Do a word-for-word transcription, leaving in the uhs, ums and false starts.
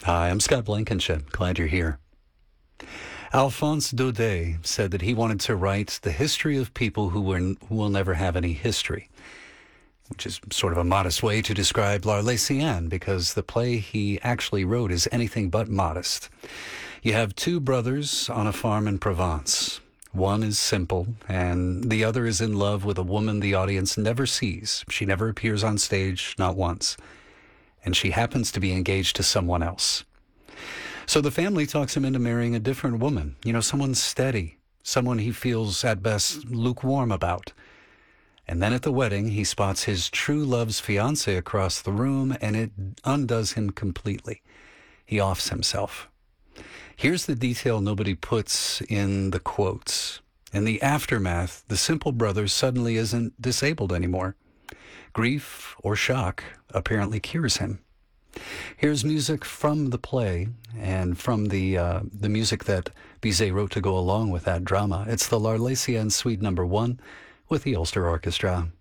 Hi, I'm Scott Blankenship. Glad you're here. Alphonse Daudet said that he wanted to write the history of people who, were, who will never have any history, which is sort of a modest way to describe L'Arlésienne, because the play he actually wrote is anything but modest. You have two brothers on a farm in Provence. One is simple, and the other is in love with a woman the audience never sees. She never appears on stage, not once. And she happens to be engaged to someone else. So the family talks him into marrying a different woman, you know, someone steady, someone he feels at best lukewarm about. And then at the wedding, he spots his true love's fiancée across the room, and it undoes him completely. He offs himself. Here's the detail nobody puts in the quotes. In the aftermath, the simple brother suddenly isn't disabled anymore. Grief or shock apparently cures him. Here's music from the play and from the uh, the music that Bizet wrote to go along with that drama. It's the L'Arlésienne Suite Number One with the Ulster Orchestra.